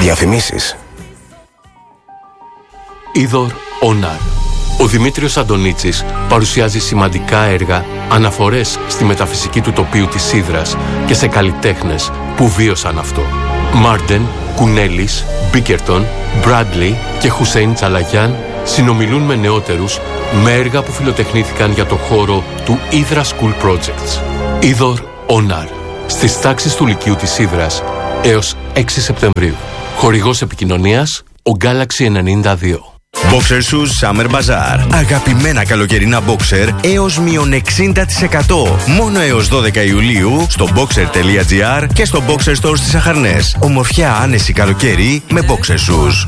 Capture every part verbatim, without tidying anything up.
Διαφημίσεις. Είδωρ Ονάρ. Ο Δημήτριος Αντωνίτσης παρουσιάζει σημαντικά έργα, αναφορές στη μεταφυσική του τοπίου της Ύδρας και σε καλλιτέχνες που βίωσαν αυτό. Μάρντεν, Κουνέλης, Μπίκερτον, Μπράντλι και Χουσέιν Τσαλαγιάν συνομιλούν με νεότερους με έργα που φιλοτεχνήθηκαν για το χώρο του Ύδρα School Projects. Είδωρ Ονάρ. Στις τάξεις του Λυκείου της Ύδρας έως έξι Σεπτεμβρίου. Χορηγός επικοινωνίας ο Galaxy ενενήντα δύο. Boxer Shoes Summer Bazaar. Αγαπημένα καλοκαιρινά boxer έως μείον εξήντα τοις εκατό. Μόνο έως δώδεκα Ιουλίου στο boxer τελεία gr και στο Boxer Store στις Αχαρνές. Ομορφιά άνεση καλοκαίρι με Boxer Shoes.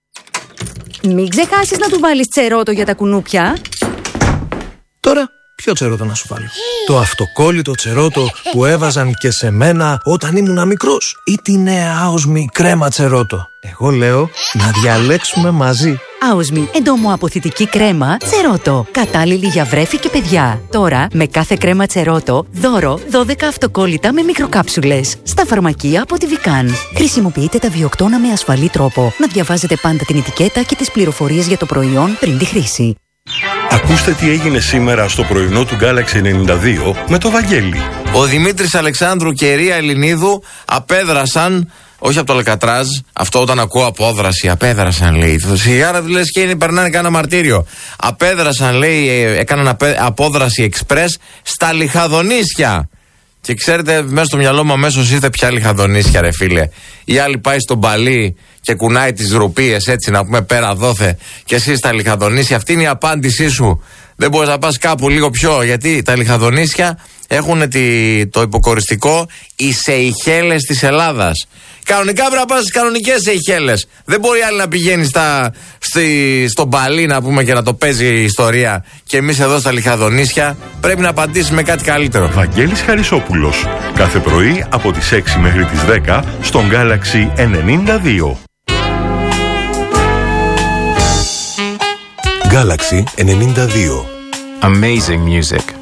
Μην ξεχάσεις να του βάλεις τσερότο για τα κουνούπια. Τώρα, ποιο τσερότο να σου βάλω? Το αυτοκόλλητο τσερότο που έβαζαν και σε μένα όταν ήμουν μικρός, ή τη νέα άοσμη κρέμα τσερότο? Εγώ λέω να διαλέξουμε μαζί. Άοσμη εντομοαποθητική κρέμα τσερότο. Κατάλληλη για βρέφη και παιδιά. Τώρα, με κάθε κρέμα τσερότο, δώρο δώδεκα αυτοκόλλητα με μικροκάψουλες. Στα φαρμακεία από τη Βικάν. Χρησιμοποιείτε τα βιοκτώνα με ασφαλή τρόπο. Να διαβάζετε πάντα την ετικέτα και τις πληροφορίες για το προϊόν πριν τη χρήση. Ακούστε τι έγινε σήμερα στο πρωινό του Galaxy ενενήντα δύο με το Βαγγέλη. Ο Δημήτρης Αλεξάνδρου και η Ρία Ελληνίδου απέδρασαν, όχι από το Αλκατράζ, αυτό όταν ακούω απόδραση, απέδρασαν λέει. Σιγάρα του λες και περνάνε κανένα μαρτύριο. Απέδρασαν λέει, έκαναν απέ, απόδραση εξπρές στα Λιχαδονήσια. Και ξέρετε, μέσα στο μυαλό μου αμέσως ήρθε πια Λιχαδονήσια, ρε φίλε. Η άλλη πάει στον Παλί και κουνάει τις ρουπίες, έτσι να πούμε πέρα δόθε, και εσύ στα Λιχαδονήσια. Αυτή είναι η απάντησή σου. Δεν μπορείς να πας κάπου λίγο πιο, γιατί τα Λιχαδονήσια έχουν τη, το υποκοριστικό οι Σεϊχέλες της Ελλάδας. Κανονικά πρέπει να πας στις κανονικές Σεϊχέλες. Δεν μπορεί άλλη να πηγαίνει στα, στη, στον Παλί να πούμε και να το παίζει η ιστορία. Και εμείς εδώ στα Λιχαδονήσια πρέπει να απαντήσουμε κάτι καλύτερο. Βαγγέλης Χαρισόπουλος. Κάθε πρωί από τις έξι μέχρι τις δέκα στον Galaxy ενενήντα δύο. Galaxy ενενήντα δύο. Amazing music.